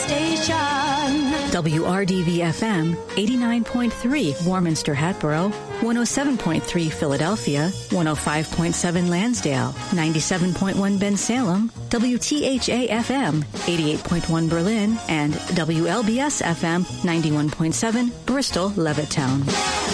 station. WRDV-FM, 89.3 Warminster Hatboro, 107.3 Philadelphia, 105.7 Lansdale, 97.1 Bensalem, WTHA-FM, 88.1 Berlin, and WLBS-FM, 91.7 Bristol, Levittown.